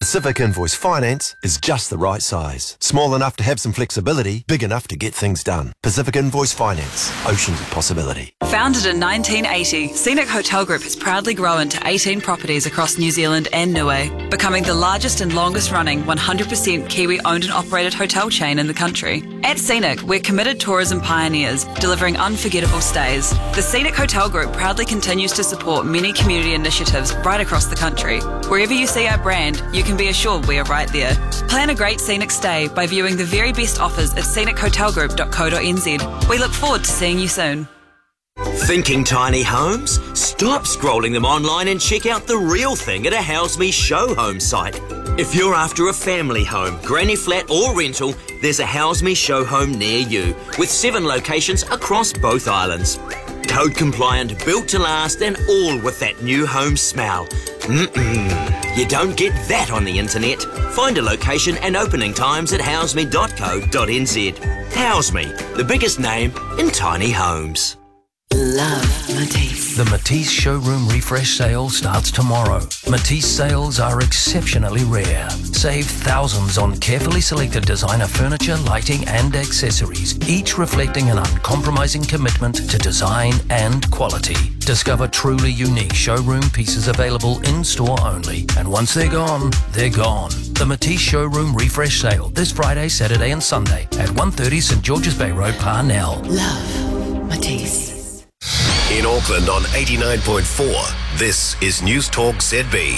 Pacific Invoice Finance is just the right size. Small enough to have some flexibility, big enough to get things done. Pacific Invoice Finance. Oceans of possibility. Founded in 1980, Scenic Hotel Group has proudly grown to 18 properties across New Zealand and Niue, becoming the largest and longest running 100% Kiwi owned and operated hotel chain in the country. At Scenic, we're committed tourism pioneers, delivering unforgettable stays. The Scenic Hotel Group proudly continues to support many community initiatives right across the country. Wherever you see our brand, you can be assured we are right there. Plan a great scenic stay by viewing the very best offers at scenichotelgroup.co.nz. We look forward to seeing you soon. Thinking tiny homes? Stop scrolling them online and check out the real thing at a House Me Show Home site. If you're after a family home, granny flat or rental, there's a House Me Show Home near you, with 7 locations across both islands. Code compliant, built to last, and all with that new home smell. You don't get that on the internet. Find a location and opening times at houseme.co.nz. House Me, the biggest name in tiny homes. Love Matisse. The Matisse showroom refresh sale starts tomorrow. Matisse sales are exceptionally rare. Save thousands on carefully selected designer furniture, lighting and accessories, each reflecting an uncompromising commitment to design and quality. Discover truly unique showroom pieces available in-store only. And once they're gone, they're gone. The Matisse showroom refresh sale this Friday, Saturday and Sunday at 130 St George's Bay Road, Parnell. Love Matisse. In Auckland on 89.4, this is News Talk ZB.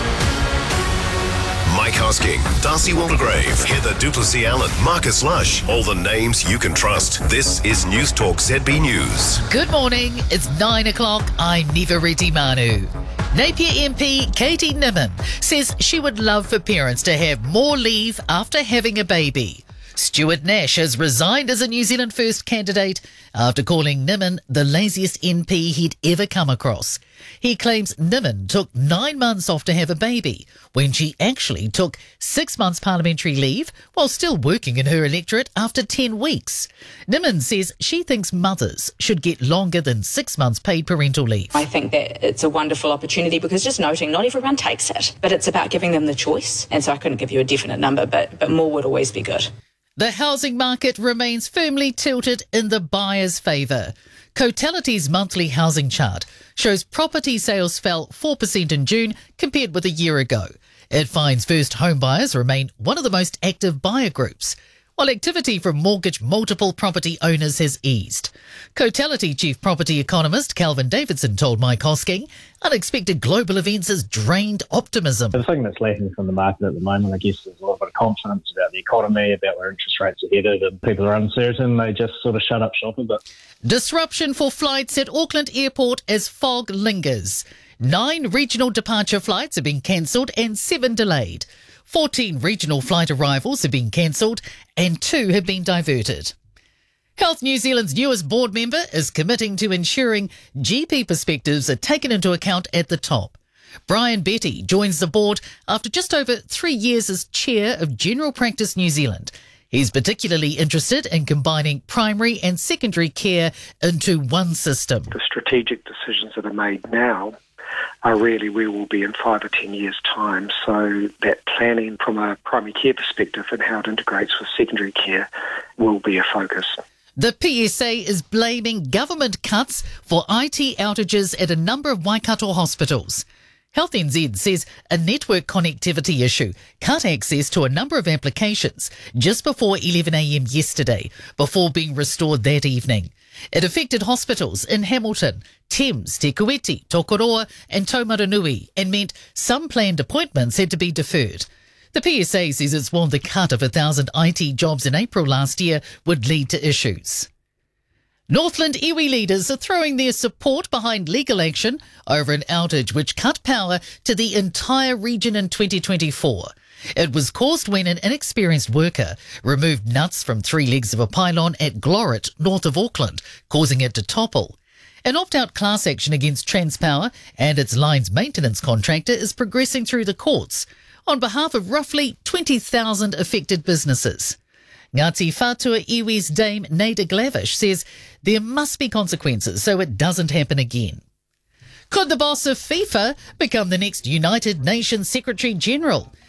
Mike Hosking, Darcy Waldegrave, Heather Duplessis-Allen, Marcus Lush, all the names you can trust. This is News Talk ZB News. Good morning, it's 9 o'clock, I'm Niva Reddy Manu. Napier MP Katie Nimmin says she would love for parents to have more leave after having a baby. Stuart Nash has resigned as a New Zealand First candidate after calling Nimmin the laziest MP he'd ever come across. He claims Nimmin took 9 months off to have a baby, when she actually took 6 months parliamentary leave while still working in her electorate after 10 weeks. Nimmin says she thinks mothers should get longer than 6 months paid parental leave. I think that it's a wonderful opportunity because just noting not everyone takes it, but it's about giving them the choice. And so I couldn't give you a definite number, but more would always be good. The housing market remains firmly tilted in the buyer's favour. Cotality's monthly housing chart shows property sales fell 4% in June compared with a year ago. It finds first home buyers remain one of the most active buyer groups, while activity from mortgage multiple property owners has eased. Cotality chief property economist Calvin Davidson told Mike Hosking unexpected global events has drained optimism. The thing that's lacking from the market at the moment, I guess, is a little bit of confidence about the economy, about where interest rates are headed, and people are uncertain. They just sort of shut up shop a bit. Disruption for flights at Auckland Airport as fog lingers. 9 regional departure flights have been cancelled and 7 delayed. 14 regional flight arrivals have been cancelled and 2 have been diverted. Health New Zealand's newest board member is committing to ensuring GP perspectives are taken into account at the top. Brian Betty joins the board after just over 3 years as chair of General Practice New Zealand. He's particularly interested in combining primary and secondary care into one system. The strategic decisions that are made now are really where we'll be in 5 or 10 years' time. So that planning from a primary care perspective and how it integrates with secondary care will be a focus. The PSA is blaming government cuts for IT outages at a number of Waikato hospitals. Health NZ says a network connectivity issue cut access to a number of applications just before 11 a.m. yesterday, before being restored that evening. It affected hospitals in Hamilton, Thames, Te Kuiti, Tokoroa and Taumarunui and meant some planned appointments had to be deferred. The PSA says it's warned the cut of 1,000 IT jobs in April last year would lead to issues. Northland iwi leaders are throwing their support behind legal action over an outage which cut power to the entire region in 2024. It was caused when an inexperienced worker removed nuts from 3 legs of a pylon at Glorit, north of Auckland, causing it to topple. An opt-out class action against Transpower and its line's maintenance contractor is progressing through the courts on behalf of roughly 20,000 affected businesses. Ngāti Whātua Iwi's Dame Nada Glavish says there must be consequences so it doesn't happen again. Could the boss of FIFA become the next United Nations Secretary General?